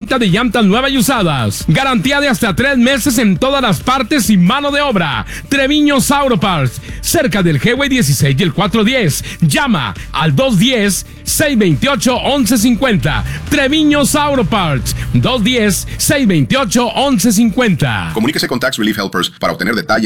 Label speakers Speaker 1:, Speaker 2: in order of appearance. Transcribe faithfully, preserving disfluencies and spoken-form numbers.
Speaker 1: venta de llantas nuevas y usadas. Garantía de hasta tres meses en todas las partes y mano de obra. Treviños Auto Parts, cerca del Highway dieciséis y el cuatrocientos diez. Llama al dos uno cero, seis dos ocho, once cincuenta. Treviños Auto Parts, dos uno cero, seis dos ocho, once cincuenta.
Speaker 2: Comuníquese con Tax Relief Helpers para obtener detalles